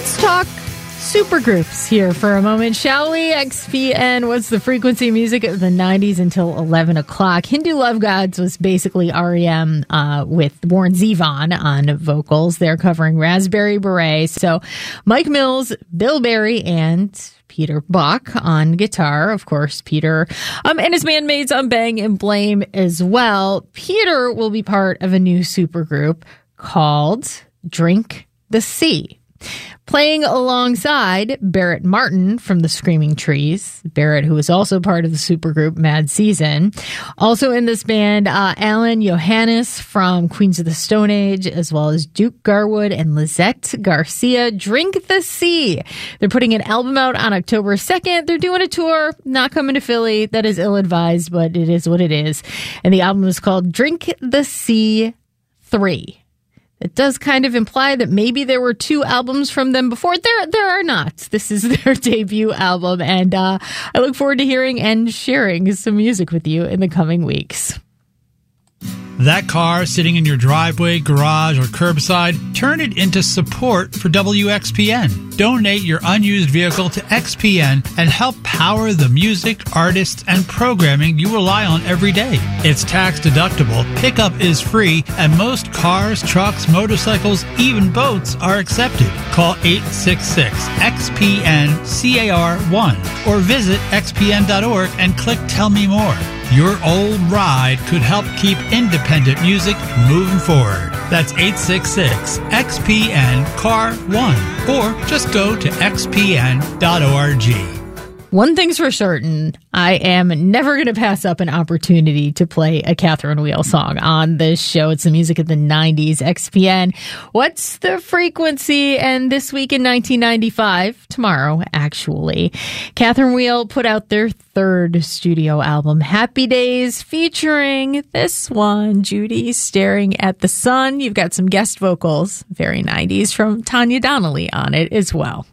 Let's talk supergroups here for a moment, shall we? XPN, what's the frequency music of the 90s until 11 o'clock? Hindu Love Gods was basically REM with Warren Zevon on vocals. They're covering Raspberry Beret. So Mike Mills, Bill Berry, and Peter Buck on guitar. Of course, Peter and his bandmates on Bang and Blame as well. Peter will be part of a new supergroup called Drink the Sea, playing alongside Barrett Martin from the Screaming Trees. Barrett, who is also part of the supergroup Mad Season. Also in this band, Alan Johannes from Queens of the Stone Age, as well as Duke Garwood and Lizette Garcia. Drink the Sea. They're putting an album out on October 2nd. They're doing a tour, not coming to Philly. That is ill-advised, but it is what it is. And the album is called Drink the Sea 3. It does kind of imply that maybe there were two albums from them before. There are not. This is their debut album, and I look forward to hearing and sharing some music with you in the coming weeks. That car sitting in your driveway, garage, or curbside, turn it into support for WXPN. Donate your unused vehicle to XPN and help power the music, artists, and programming you rely on every day. It's tax deductible, pickup is free, and most cars, trucks, motorcycles, even boats are accepted. Call 866-XPN-CAR1 or visit xpn.org and click Tell Me More. Your old ride could help keep independent music moving forward. That's 866-XPN-CAR1 or just go to xpn.org. One thing's for certain, I am never going to pass up an opportunity to play a Catherine Wheel song on this show. It's the music of the 90s. XPN, what's the frequency? And this week in 1995, tomorrow actually, Catherine Wheel put out their third studio album, Happy Days, featuring this one, Judy Staring at the Sun. You've got some guest vocals, very 90s, from Tanya Donnelly on it as well.